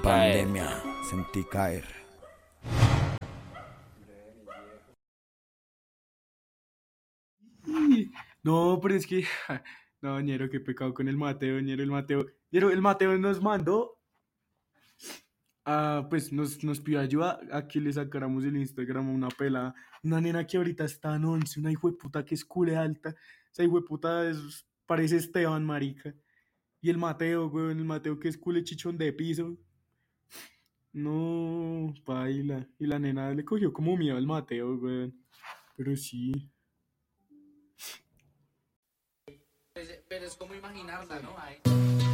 pandemia sentí caer. No, pero es que, no, ñero, qué pecado con el Mateo, ñero, el Mateo nos mandó, pues nos pidió ayuda a que le sacáramos el Instagram a una pela, una nena que ahorita está en 11, una hijueputa que es cule alta, esa hijueputa parece Esteban, marica, y el Mateo, weón, el Mateo que es cule chichón de piso, no, paila, y la nena le cogió como miedo al Mateo, weón, pero sí. Pero es como imaginarla, ¿no? Ahí.